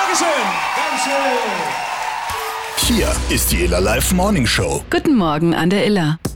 Dankeschön. Dankeschön. Hier ist die Iller Live Morning Show. Guten Morgen an der Iller.